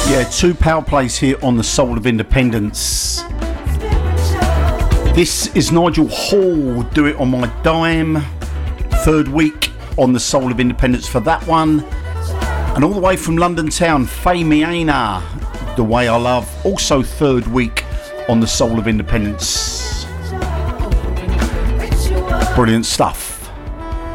Yeah, 2 power plays here on the Soul of Independence. This is Nigel Hall, Do It On My Dime. 3rd week on the Soul of Independence for that one. And all the way from London town, Faye Miena, The Way I Love. Also 3rd week on the Soul of Independence. Brilliant stuff.